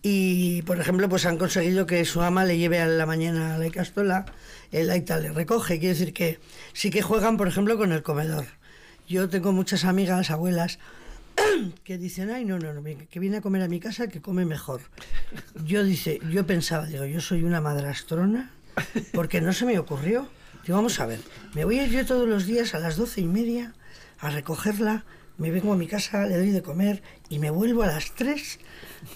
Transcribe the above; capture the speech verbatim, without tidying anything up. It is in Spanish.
Y, por ejemplo, pues han conseguido que su ama le lleve a la mañana a la Icastola, el Aita le recoge. Quiere decir que sí que juegan, por ejemplo, con el comedor. Yo tengo muchas amigas, abuelas, que dicen, ay, no, no, no, que viene a comer a mi casa, que come mejor. Yo dice, yo pensaba, digo, yo soy una madrastrona, porque no se me ocurrió. Digo, vamos a ver, me voy a ir yo todos los días a las doce y media a recogerla, me vengo a mi casa, le doy de comer y me vuelvo a las tres.